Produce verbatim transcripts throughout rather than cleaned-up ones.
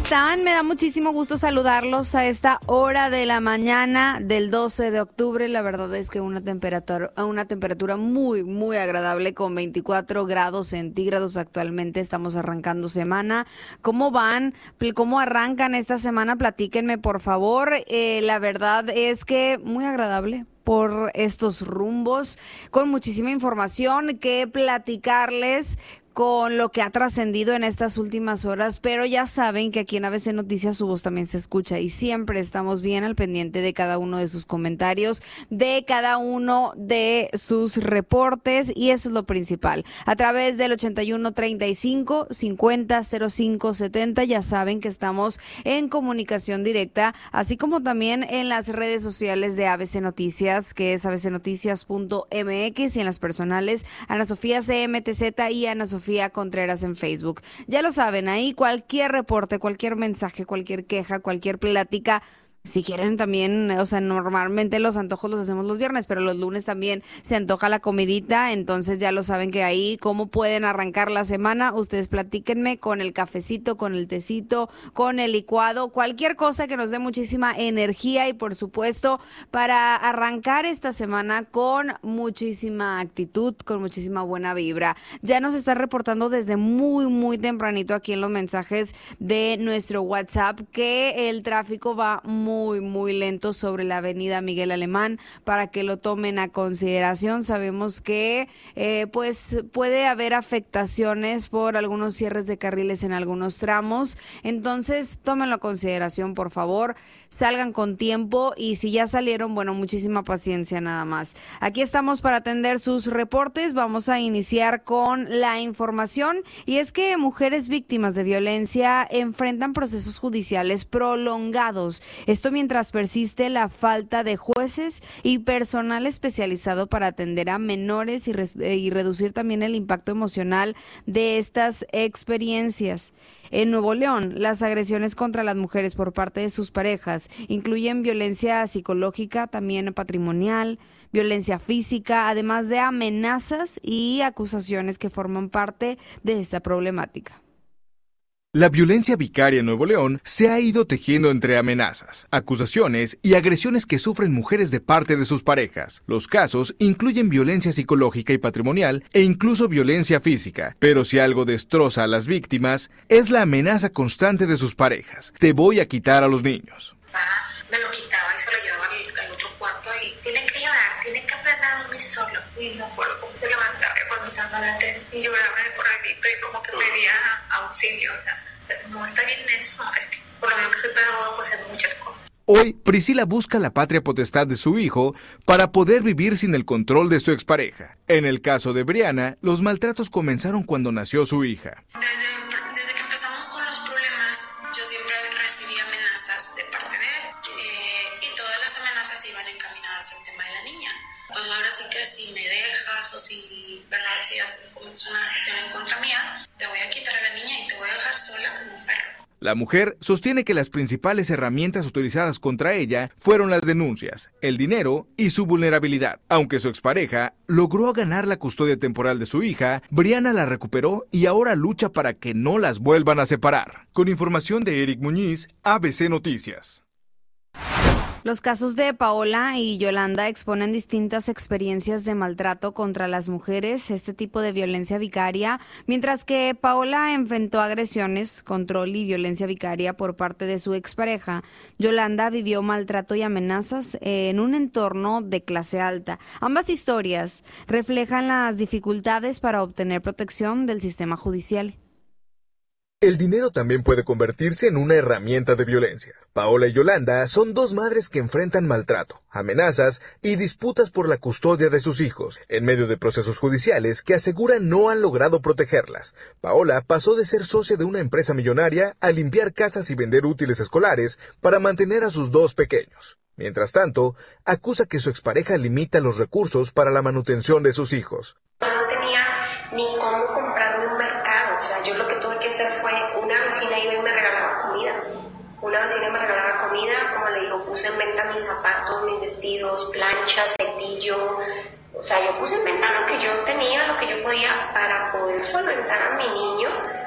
están? Me da muchísimo gusto saludarlos a esta hora de la mañana del doce de octubre. La verdad es que una temperatura, una temperatura muy, muy agradable con veinticuatro grados centígrados actualmente. Estamos arrancando semana. ¿Cómo van? ¿Cómo arrancan esta semana? Platíquenme, por favor. Eh, la verdad es que muy agradable por estos rumbos, con muchísima información que platicarles con lo que ha trascendido en estas últimas horas, pero ya saben que aquí en A B C Noticias su voz también se escucha y siempre estamos bien al pendiente de cada uno de sus comentarios, de cada uno de sus reportes, y eso es lo principal. A través del ochenta y uno treinta y cinco cincuenta cero cinco setenta, ya saben que estamos en comunicación directa, así como también en las redes sociales de A B C Noticias, que es abcnoticias punto m x, y en las personales Ana Sofía C M T Z y Ana Sofía Contreras en Facebook. Ya lo saben, ahí cualquier reporte, cualquier mensaje, cualquier queja, cualquier plática. Si quieren también, o sea, normalmente los antojos los hacemos los viernes, pero los lunes también se antoja la comidita, entonces ya lo saben que ahí, cómo pueden arrancar la semana, ustedes platíquenme con el cafecito, con el tecito, con el licuado, cualquier cosa que nos dé muchísima energía y por supuesto para arrancar esta semana con muchísima actitud, con muchísima buena vibra. Ya nos está reportando desde muy, muy tempranito aquí en los mensajes de nuestro WhatsApp que el tráfico va muy muy, muy lento sobre la avenida Miguel Alemán, para que lo tomen a consideración. Sabemos que eh, pues puede haber afectaciones por algunos cierres de carriles en algunos tramos, entonces tómenlo a consideración, por favor, salgan con tiempo y si ya salieron, bueno, muchísima paciencia nada más. Aquí estamos para atender sus reportes. Vamos a iniciar con la información, y es que mujeres víctimas de violencia enfrentan procesos judiciales prolongados. Esto mientras persiste la falta de jueces y personal especializado para atender a menores y, re- y reducir también el impacto emocional de estas experiencias. En Nuevo León, las agresiones contra las mujeres por parte de sus parejas incluyen violencia psicológica, también patrimonial, violencia física, además de amenazas y acusaciones que forman parte de esta problemática. La violencia vicaria en Nuevo León se ha ido tejiendo entre amenazas, acusaciones y agresiones que sufren mujeres de parte de sus parejas. Los casos incluyen violencia psicológica y patrimonial e incluso violencia física. Pero si algo destroza a las víctimas, es la amenaza constante de sus parejas. Te voy a quitar a los niños. Me lo quitaba y se lo llevaba al, al otro cuarto y tienen que llorar, tienen que aprender a dormir solo. Y no puedo como que levantarme cuando estaba delante y lloraba por el grito y como que pedía auxilio. O sea, no está bien eso. Es que por lo menos que soy pedagogo, pues hacer muchas cosas. Hoy, Priscila busca la patria potestad de su hijo para poder vivir sin el control de su expareja. En el caso de Briana, los maltratos comenzaron cuando nació su hija. Desde, desde que empezamos con los problemas, yo siempre recibí amenazas de parte de él eh, y todas las amenazas iban encaminadas al tema de la niña. Pues ahora sí que si me dejas o si, ¿verdad? Si cometes una acción en contra mía, te voy a quitar a la niña y te voy a dejar sola como un perro. La mujer sostiene que las principales herramientas utilizadas contra ella fueron las denuncias, el dinero y su vulnerabilidad. Aunque su expareja logró ganar la custodia temporal de su hija, Briana la recuperó y ahora lucha para que no las vuelvan a separar. Con información de Eric Muñiz, A B C Noticias. Los casos de Paola y Yolanda exponen distintas experiencias de maltrato contra las mujeres, este tipo de violencia vicaria, mientras que Paola enfrentó agresiones, control y violencia vicaria por parte de su expareja. Yolanda vivió maltrato y amenazas en un entorno de clase alta. Ambas historias reflejan las dificultades para obtener protección del sistema judicial. El dinero también puede convertirse en una herramienta de violencia. Paola y Yolanda son dos madres que enfrentan maltrato, amenazas y disputas por la custodia de sus hijos, en medio de procesos judiciales que aseguran no han logrado protegerlas. Paola pasó de ser socia de una empresa millonaria a limpiar casas y vender útiles escolares para mantener a sus dos pequeños. Mientras tanto, acusa que su expareja limita los recursos para la manutención de sus hijos. No tenía ni cómo comprarme un mercado, o sea, yo lo que tuve que hacer fue una vecina iba y me regalaba comida. Una vecina me regalaba comida, como le digo, puse en venta mis zapatos, mis vestidos, planchas, cepillo. O sea, yo puse en venta lo que yo tenía, lo que yo podía para poder solventar a mi niño.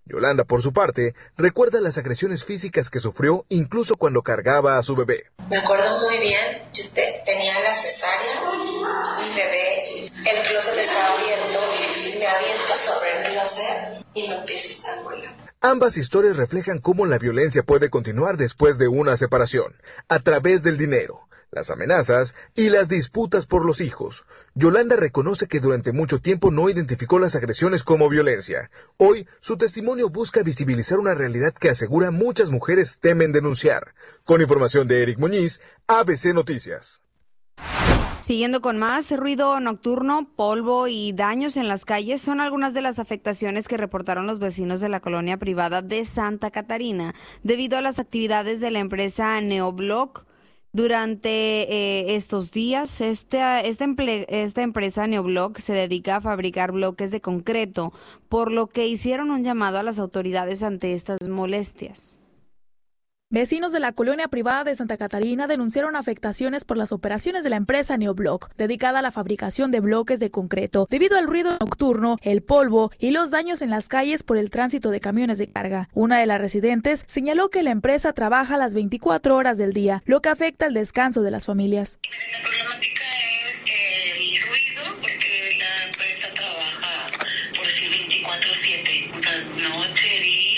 Yolanda, por su parte, recuerda las agresiones físicas que sufrió incluso cuando cargaba a su bebé. Me acuerdo muy bien, yo te, tenía la cesárea, mi bebé, el closet estaba abierto, me avienta sobre el closet y me empieza a estrangular. Ambas historias reflejan cómo la violencia puede continuar después de una separación, a través del dinero, las amenazas y las disputas por los hijos. Yolanda reconoce que durante mucho tiempo no identificó las agresiones como violencia. Hoy, su testimonio busca visibilizar una realidad que asegura muchas mujeres temen denunciar. Con información de Eric Muñiz, A B C Noticias. Siguiendo con más, ruido nocturno, polvo y daños en las calles son algunas de las afectaciones que reportaron los vecinos de la colonia privada de Santa Catarina debido a las actividades de la empresa Neobloc. Durante eh, estos días, esta, esta, emple- esta empresa Neobloc se dedica a fabricar bloques de concreto, por lo que hicieron un llamado a las autoridades ante estas molestias. Vecinos de la colonia privada de Santa Catarina denunciaron afectaciones por las operaciones de la empresa Neobloc, dedicada a la fabricación de bloques de concreto, debido al ruido nocturno, el polvo y los daños en las calles por el tránsito de camiones de carga. Una de las residentes señaló que la empresa trabaja las veinticuatro horas del día, lo que afecta el descanso de las familias. La problemática es el ruido, porque la empresa trabaja, por decir, veinticuatro siete, o sea, noche, día,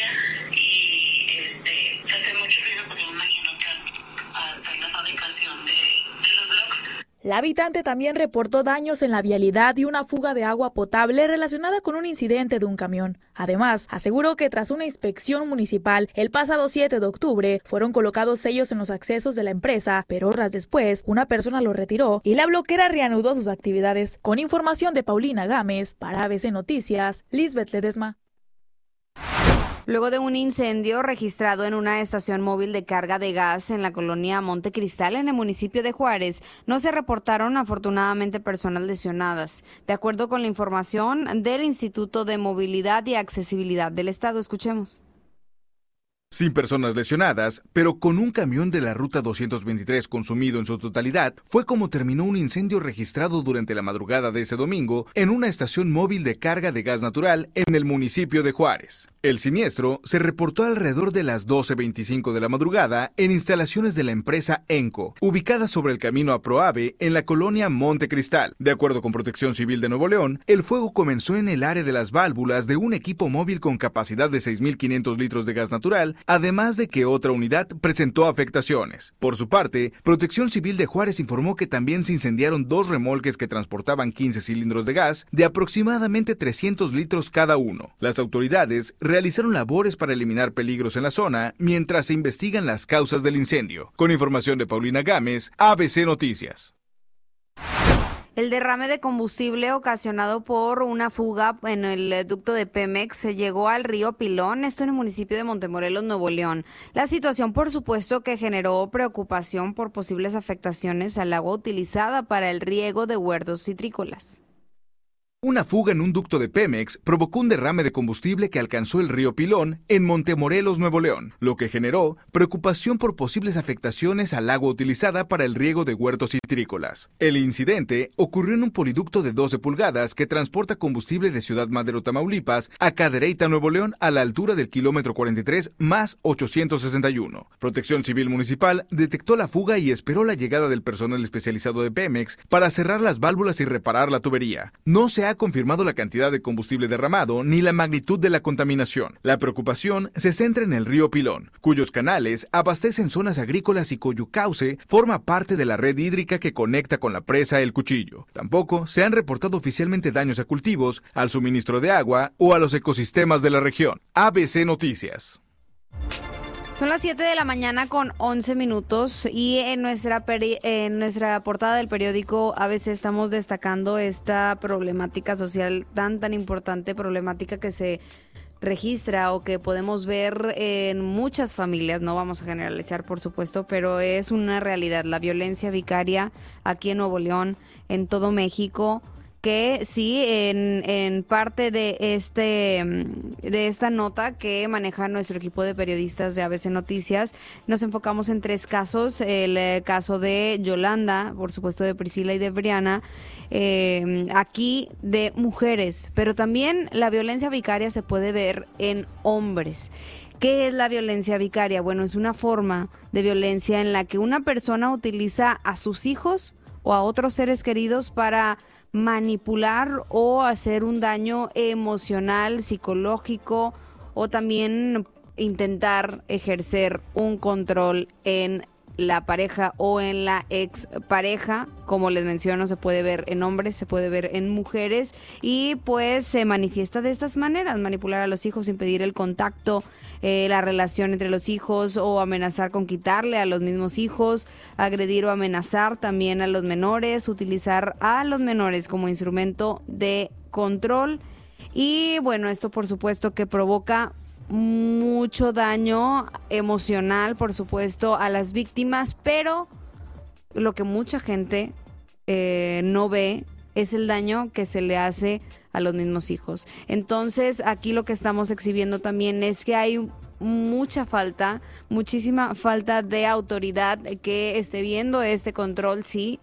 y este, se hace mucho ruido porque me imagino que al hacer la fabricación de, de los bloques. La habitante también reportó daños en la vialidad y una fuga de agua potable relacionada con un incidente de un camión. Además, aseguró que tras una inspección municipal el pasado siete de octubre fueron colocados sellos en los accesos de la empresa, pero horas después una persona lo retiró y la bloquera reanudó sus actividades. Con información de Paulina Gámez, para A B C Noticias, Lisbeth Ledesma. Luego de un incendio registrado en una estación móvil de carga de gas en la colonia Monte Cristal, en el municipio de Juárez, no se reportaron afortunadamente personas lesionadas. De acuerdo con la información del Instituto de Movilidad y Accesibilidad del Estado, escuchemos. Sin personas lesionadas, pero con un camión de la ruta doscientos veintitrés consumido en su totalidad, fue como terminó un incendio registrado durante la madrugada de ese domingo en una estación móvil de carga de gas natural en el municipio de Juárez. El siniestro se reportó alrededor de las doce veinticinco de la madrugada en instalaciones de la empresa Enco, ubicada sobre el camino a Proave en la colonia Monte Cristal. De acuerdo con Protección Civil de Nuevo León, el fuego comenzó en el área de las válvulas de un equipo móvil con capacidad de seis mil quinientos litros de gas natural, además de que otra unidad presentó afectaciones. Por su parte, Protección Civil de Juárez informó que también se incendiaron dos remolques que transportaban quince cilindros de gas de aproximadamente trescientos litros cada uno. Las autoridades realizaron labores para eliminar peligros en la zona mientras se investigan las causas del incendio. Con información de Paulina Gámez, A B C Noticias. El derrame de combustible ocasionado por una fuga en el ducto de Pemex se llegó al río Pilón, esto en el municipio de Montemorelos, Nuevo León. La situación, por supuesto, que generó preocupación por posibles afectaciones al agua utilizada para el riego de huertos citrícolas. Una fuga en un ducto de Pemex provocó un derrame de combustible que alcanzó el río Pilón en Montemorelos, Nuevo León, lo que generó preocupación por posibles afectaciones al agua utilizada para el riego de huertos citrícolas. El incidente ocurrió en un poliducto de doce pulgadas que transporta combustible de Ciudad Madero, Tamaulipas, a Cadereyta, Nuevo León, a la altura del kilómetro cuarenta y tres más ochocientos sesenta y uno. Protección Civil Municipal detectó la fuga y esperó la llegada del personal especializado de Pemex para cerrar las válvulas y reparar la tubería. No se ha confirmado la cantidad de combustible derramado ni la magnitud de la contaminación. La preocupación se centra en el río Pilón, cuyos canales abastecen zonas agrícolas y cuyo cauce forma parte de la red hídrica que conecta con la presa El Cuchillo. Tampoco se han reportado oficialmente daños a cultivos, al suministro de agua o a los ecosistemas de la región. A B C Noticias. Son las siete de la mañana con once minutos y en nuestra peri- en nuestra portada del periódico A B C estamos destacando esta problemática social tan tan importante, problemática que se registra o que podemos ver en muchas familias, no vamos a generalizar por supuesto, pero es una realidad, la violencia vicaria aquí en Nuevo León, en todo México, que sí, en, en parte de este de esta nota que maneja nuestro equipo de periodistas de A B C Noticias, nos enfocamos en tres casos. El eh, caso de Yolanda, por supuesto de Priscila y de Briana, eh, aquí de mujeres, pero también la violencia vicaria se puede ver en hombres. ¿Qué es la violencia vicaria? Bueno, es una forma de violencia en la que una persona utiliza a sus hijos o a otros seres queridos para manipular o hacer un daño emocional, psicológico, o también intentar ejercer un control en la pareja o en la expareja. Como les menciono, se puede ver en hombres, se puede ver en mujeres, y pues se manifiesta de estas maneras: manipular a los hijos, impedir el contacto, eh, la relación entre los hijos, o amenazar con quitarle a los mismos hijos, agredir o amenazar también a los menores, utilizar a los menores como instrumento de control. Y bueno, esto por supuesto que provoca mucho daño emocional, por supuesto, a las víctimas, pero lo que mucha gente eh, no ve es el daño que se le hace a los mismos hijos. Entonces, aquí lo que estamos exhibiendo también es que hay mucha falta, muchísima falta de autoridad que esté viendo este control. Sí,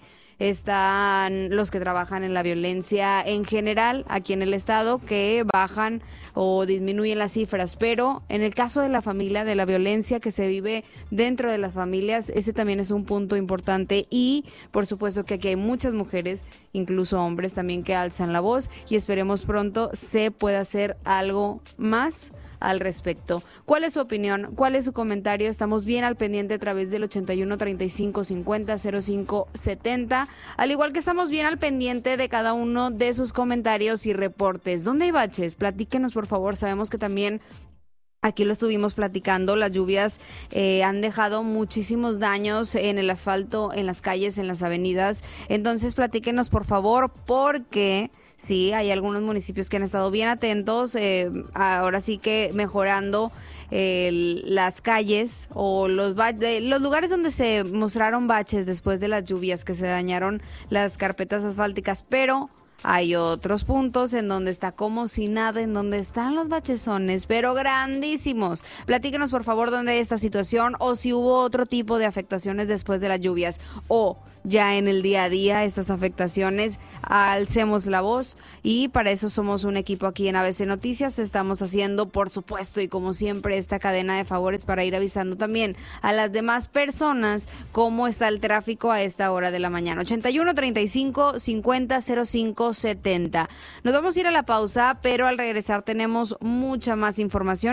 están los que trabajan en la violencia en general aquí en el estado, que bajan o disminuyen las cifras, pero en el caso de la familia, de la violencia que se vive dentro de las familias, ese también es un punto importante. Y por supuesto que aquí hay muchas mujeres, incluso hombres también, que alzan la voz, y esperemos pronto se pueda hacer algo más al respecto. ¿Cuál es su opinión? ¿Cuál es su comentario? Estamos bien al pendiente a través del ochenta y uno, treinta y cinco, cincuenta, cero cinco, setenta, al igual que estamos bien al pendiente de cada uno de sus comentarios y reportes. ¿Dónde hay baches? Platíquenos, por favor. Sabemos que también aquí lo estuvimos platicando, las lluvias eh, han dejado muchísimos daños en el asfalto, en las calles, en las avenidas. Entonces, platíquenos, por favor, porque sí, hay algunos municipios que han estado bien atentos, eh, ahora sí que mejorando eh, las calles o los, ba- de, los lugares donde se mostraron baches después de las lluvias, que se dañaron las carpetas asfálticas, pero hay otros puntos en donde está como si nada, en donde están los bachezones, pero grandísimos. Platíquenos, por favor, dónde hay esta situación, o si hubo otro tipo de afectaciones después de las lluvias, o ya en el día a día estas afectaciones. Alcemos la voz, y para eso somos un equipo aquí en A B C Noticias. Estamos haciendo, por supuesto, y como siempre, esta cadena de favores para ir avisando también a las demás personas cómo está el tráfico a esta hora de la mañana. ochenta y uno, treinta y cinco, cincuenta, cero cinco, setenta. Nos vamos a ir a la pausa, pero al regresar tenemos mucha más información.